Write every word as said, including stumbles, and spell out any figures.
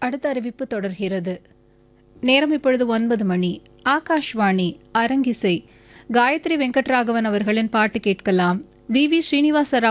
அடுத்த அறிவிப்பு தொடர்கிறது. நேரம் இப்பொழுது ஒன்பது மணி. ஆகாஷ்வாணி அரங்கிசை. காயத்ரி வெங்கட்ராகவன் அவர்களின் பாட்டு கேட்கலாம். We we Srinivasa Rao